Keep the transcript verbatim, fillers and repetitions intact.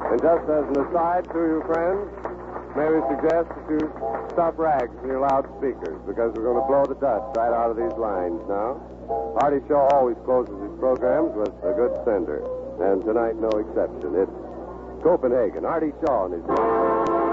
And just as an aside to you, friends, may we suggest that you stop rags in your loudspeakers because we're going to blow the dust right out of these lines now. Artie Shaw always closes his programs with a good sender, and tonight no exception. It's Copenhagen. Artie Shaw and his...